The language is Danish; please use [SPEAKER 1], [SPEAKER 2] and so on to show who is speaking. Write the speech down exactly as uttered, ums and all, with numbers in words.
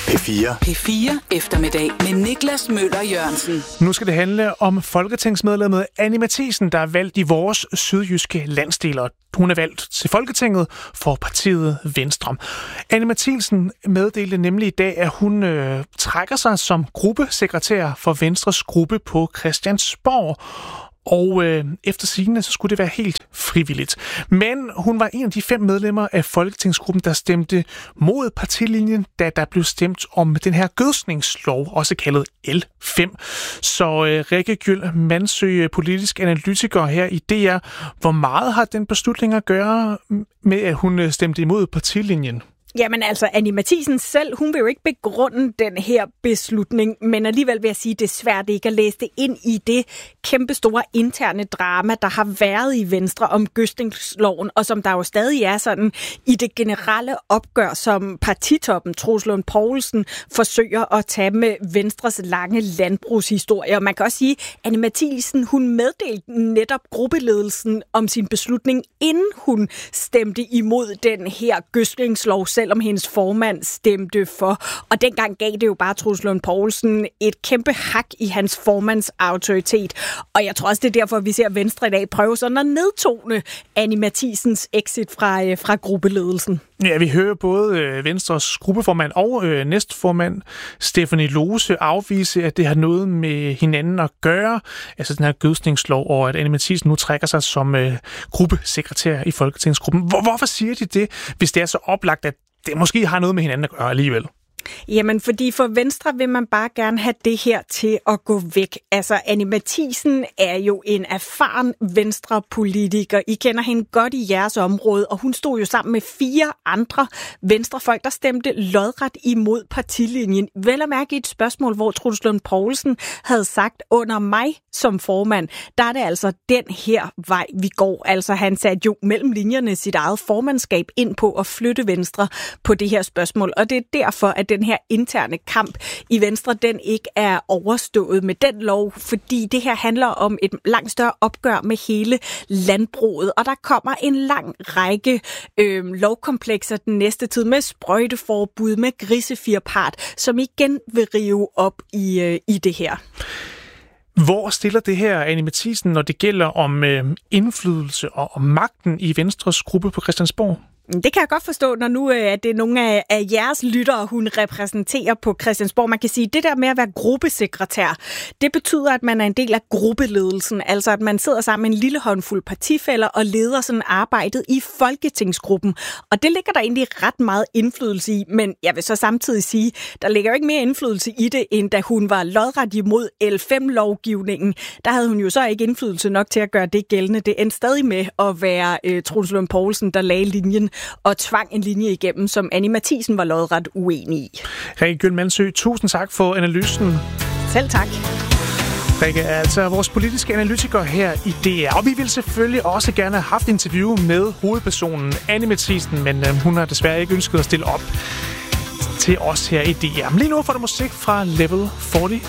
[SPEAKER 1] P fire.
[SPEAKER 2] P fire eftermiddag med Niklas Møller Jørgensen.
[SPEAKER 3] Nu skal det handle om folketingsmedlemmet Anni Matthiesen, der er valgt i vores sydjyske landsdel. Hun er valgt til Folketinget for partiet Venstre. Anni Matthiesen meddelte nemlig i dag, at hun øh, trækker sig som gruppesekretær for Venstres gruppe på Christiansborg. Og øh, efter sigende, så skulle det være helt frivilligt. Men hun var en af de fem medlemmer af Folketingsgruppen, der stemte mod partilinjen, da der blev stemt om den her gødsningslov, også kaldet L fem. Så øh, Rikke Gjøl Mandsø, politisk analytiker her i D R. Hvor meget har den beslutning at gøre med, at hun stemte imod partilinjen?
[SPEAKER 4] Jamen altså, Anni Matthiesen selv, hun vil jo ikke begrunde den her beslutning, men alligevel vil jeg sige, det er svært ikke at læse det ind i det kæmpestore interne drama, der har været i Venstre om gødsningsloven, og som der jo stadig er sådan i det generelle opgør, som partitoppen Troels Lund Poulsen forsøger at tage med Venstres lange landbrugshistorie. Og man kan også sige, at Anni Matthiesen, hun meddelte netop gruppeledelsen om sin beslutning, inden hun stemte imod den her gødsningslov, selvom hendes formand stemte for. Og dengang gav det jo bare Troels Lund Poulsen et kæmpe hak i hans formands autoritet. Og jeg tror også, det er derfor, vi ser Venstre i dag prøve sådan at nedtone Anni Matthiesens exit fra, fra gruppeledelsen.
[SPEAKER 3] Ja, vi hører både Venstres gruppeformand og øh, næstformand Stephanie Lose afvise, at det har noget med hinanden at gøre, altså den her gødsningslov, og at Anni Matthiesen nu trækker sig som øh, gruppesekretær i Folketingsgruppen. Hvor, hvorfor siger de det, hvis det er så oplagt, at det måske har noget med hinanden at gøre alligevel?
[SPEAKER 4] Jamen, fordi for Venstre vil man bare gerne have det her til at gå væk. Altså, Anni Matthiesen er jo en erfaren Venstre-politiker. I kender hende godt i jeres område, og hun stod jo sammen med fire andre Venstrefolk, der stemte lodret imod partilinjen. Vel at mærke et spørgsmål, hvor Troels Lund Poulsen havde sagt, under mig som formand, der er det altså den her vej, vi går. Altså, han satte jo mellem linjerne sit eget formandskab ind på at flytte Venstre på det her spørgsmål, og det er derfor, at den her interne kamp i Venstre, den ikke er overstået med den lov, fordi det her handler om et langt større opgør med hele landbruget, og der kommer en lang række øh, lovkomplekser den næste tid med sprøjteforbud, med grisefirpart, som igen vil rive op i, øh, i det her.
[SPEAKER 3] Hvor stiller det her Anni Matthiesen, når det gælder om øh, indflydelse og om magten i Venstres gruppe på Christiansborg?
[SPEAKER 4] Det kan jeg godt forstå, når nu er det nogle af, af jeres lyttere, hun repræsenterer på Christiansborg. Man kan sige, at det der med at være gruppesekretær, det betyder, at man er en del af gruppeledelsen. Altså, at man sidder sammen med en lille håndfuld partifæller og leder sådan arbejdet i folketingsgruppen. Og det ligger der egentlig ret meget indflydelse i. Men jeg vil så samtidig sige, der ligger jo ikke mere indflydelse i det, end da hun var lodret imod L fem lovgivningen. Der havde hun jo så ikke indflydelse nok til at gøre det gældende. Det endte stadig med at være øh, Troels Lund Poulsen, der lagde linjen og tvang en linje igennem, som Anni Matthiesen var lodret uenig i.
[SPEAKER 3] Rikke Gjøl Mandsø, tusind tak for analysen.
[SPEAKER 4] Selv tak.
[SPEAKER 3] Rikke er altså vores politiske analytiker her i D R, og vi vil selvfølgelig også gerne have haft interview med hovedpersonen Anni Matthiesen, men øh, hun har desværre ikke ønsket at stille op til os her i D R. Men lige nu får du musik fra Level fyrre